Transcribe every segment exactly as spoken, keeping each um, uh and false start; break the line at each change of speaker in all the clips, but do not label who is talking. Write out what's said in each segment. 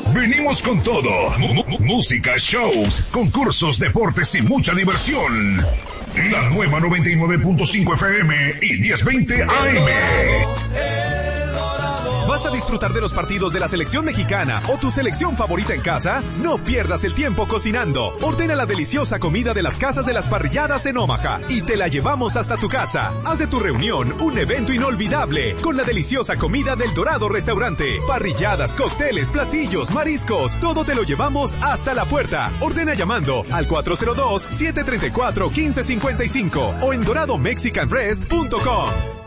Venimos con todo. M- música, shows, concursos, deportes y mucha diversión. La nueva noventa y nueve punto cinco F M y diez veinte A M.
¿Vas a disfrutar de los partidos de la selección mexicana o tu selección favorita en casa? No pierdas el tiempo cocinando. Ordena la deliciosa comida de las casas de las parrilladas en Omaha y te la llevamos hasta tu casa. Haz de tu reunión un evento inolvidable con la deliciosa comida del Dorado Restaurante. Parrilladas, cócteles, platillos, mariscos, todo te lo llevamos hasta la puerta. Ordena llamando al cuatro cero dos, siete tres cuatro, uno cinco cinco cinco o en dorado mexican rest punto com.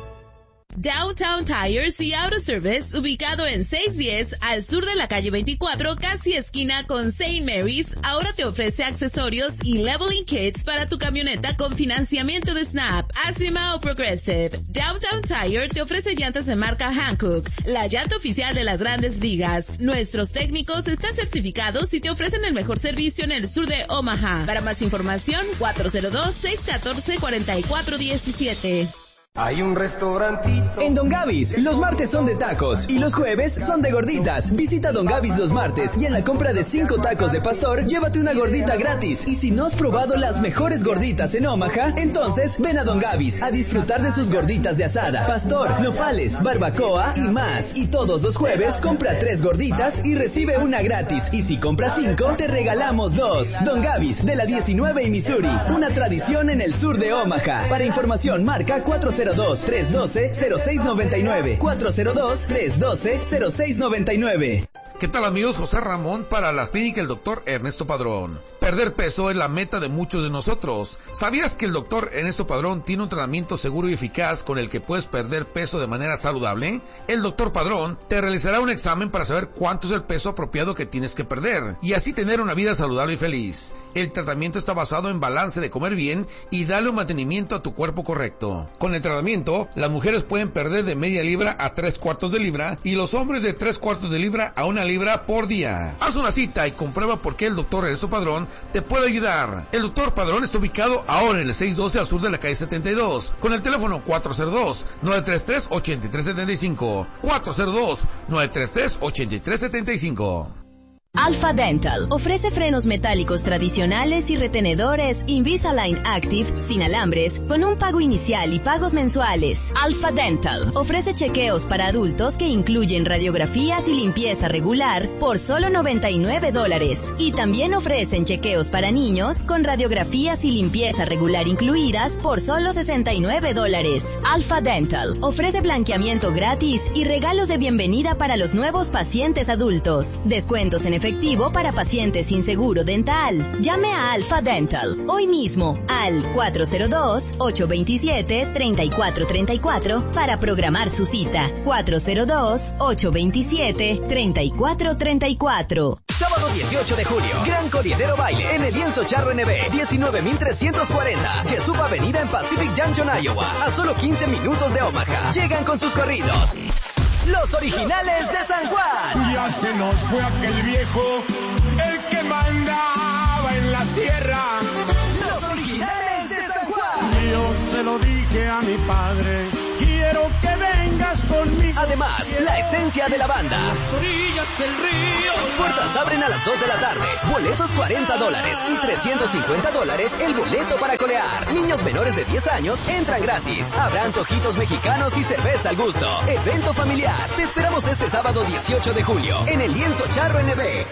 Downtown Tires y Auto Service, ubicado en seiscientos diez al sur de la calle veinticuatro, casi esquina con Saint Mary's, ahora te ofrece accesorios y leveling kits para tu camioneta con financiamiento de Snap, Acima o Progressive. Downtown Tire te ofrece llantas de marca Hankook, la llanta oficial de las grandes ligas. Nuestros técnicos están certificados y te ofrecen el mejor servicio en el sur de Omaha. Para más información, cuatro cero dos, seis uno cuatro, cuatro cuatro uno siete.
Hay un restaurantito
en Don Gavis. Los martes son de tacos y los jueves son de gorditas. Visita Don Gavis los martes y en la compra de cinco tacos de pastor, llévate una gordita gratis. Y si no has probado las mejores gorditas en Omaha, entonces ven a Don Gavis a disfrutar de sus gorditas de asada, pastor, nopales, barbacoa y más. Y todos los jueves compra tres gorditas y recibe una gratis. Y si compras cinco, te regalamos dos. Don Gavis de la diecinueve y Missouri, una tradición en el sur de Omaha. Para información marca cuatro cero dos, tres uno dos, cero seis nueve nueve, cuatro cero dos, tres uno dos, cero seis nueve nueve.
¿Qué tal, amigos? José Ramón para la clínica El Doctor Ernesto Padrón. Perder peso es la meta de muchos de nosotros. ¿Sabías que el Doctor Ernesto Padrón tiene un tratamiento seguro y eficaz con el que puedes perder peso de manera saludable? El Doctor Padrón te realizará un examen para saber cuánto es el peso apropiado que tienes que perder y así tener una vida saludable y feliz. El tratamiento está basado en balance de comer bien y darle un mantenimiento a tu cuerpo correcto. Con el tratamiento, las mujeres pueden perder de media libra a tres cuartos de libra y los hombres de tres cuartos de libra a una libra por día. Haz una cita y comprueba por qué el Doctor Ernesto Padrón te puede ayudar. El Doctor Padrón está ubicado ahora en el seiscientos doce al sur de la calle setenta y dos, con el teléfono cuatro cero dos, nueve tres tres, ocho tres siete cinco, cuatro cero dos, nueve tres tres, ocho tres siete cinco.
Alpha Dental ofrece frenos metálicos tradicionales y retenedores Invisalign Active sin alambres con un pago inicial y pagos mensuales. Alpha Dental ofrece chequeos para adultos que incluyen radiografías y limpieza regular por solo noventa y nueve dólares. Y también ofrecen chequeos para niños con radiografías y limpieza regular incluidas por solo sesenta y nueve dólares. Alpha Dental ofrece blanqueamiento gratis y regalos de bienvenida para los nuevos pacientes adultos. Descuentos en efectivo para pacientes sin seguro dental. Llame a Alpha Dental hoy mismo al cuatro cero dos, ocho dos siete, tres cuatro tres cuatro para programar su cita. cuatro cero dos, ocho dos siete, tres cuatro tres cuatro.
Sábado dieciocho de julio, Gran Corriedero Baile en el Lienzo Charro N B, diecinueve mil trescientos cuarenta, Jesup Avenida en Pacific Junction, Iowa, a solo quince minutos de Omaha. Llegan con sus corridos los originales de San Juan.
Ya se nos fue aquel viejo, el que mandaba en la sierra.
Los originales de San Juan.
Yo se lo dije a mi padre, quiero que vengas conmigo.
Además, la esencia de la banda.
A las orillas del río.
Puertas abren a las dos de la tarde. Boletos cuarenta dólares y trescientos cincuenta dólares el boleto para colear. Niños menores de diez años entran gratis. Habrá antojitos mexicanos y cerveza al gusto. Evento familiar. Te esperamos este sábado dieciocho de julio en el Lienzo Charro N B.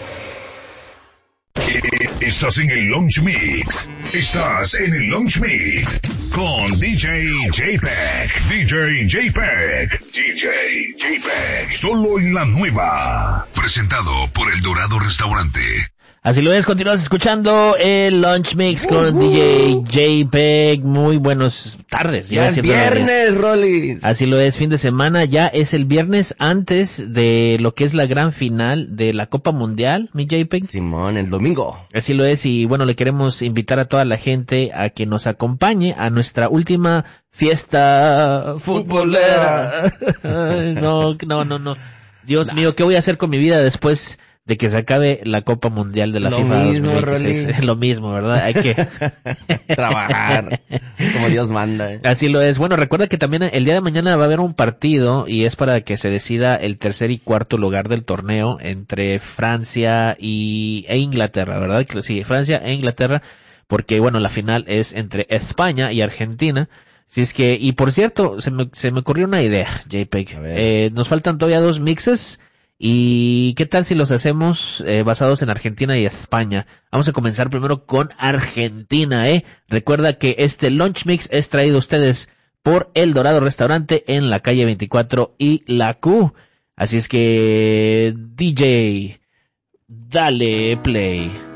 Estás en el Lounge Mix. Estás en el Lounge Mix con D J J-Pack. D J J-Pack. D J J-Pack. Solo en la nueva. Presentado por El Dorado Restaurante.
Así lo es, continuamos escuchando el Lunch Mix con uh-huh. D J J-Peg. Muy buenas tardes.
Ya, ya es viernes, Rolis.
Así lo es, fin de semana. Ya es el viernes antes de lo que es la gran final de la Copa Mundial, mi J-Peg.
Simón, el domingo.
Así lo es, y bueno, le queremos invitar a toda la gente a que nos acompañe a nuestra última fiesta futbolera. no, no, no, no. Dios nah. mío, ¿qué voy a hacer con mi vida después de que se acabe la Copa Mundial de la
lo
FIFA
mismo,
dos mil veintiséis. Lo mismo, ¿verdad? Hay que
trabajar como Dios manda.
Así lo es. Bueno, recuerda que también el día de mañana va a haber un partido y es para que se decida el tercer y cuarto lugar del torneo entre Francia y e Inglaterra, ¿verdad? Sí, Francia e Inglaterra, porque bueno, la final es entre España y Argentina. Si es que, y por cierto, se me, se me ocurrió una idea, JPEG. Eh, nos faltan todavía dos mixes. ¿Y qué tal si los hacemos eh, basados en Argentina y España? Vamos a comenzar primero con Argentina, ¿eh? Recuerda que este Lunch Mix es traído a ustedes por El Dorado Restaurante en la calle veinticuatro y la Q. Así es que, D J, dale play.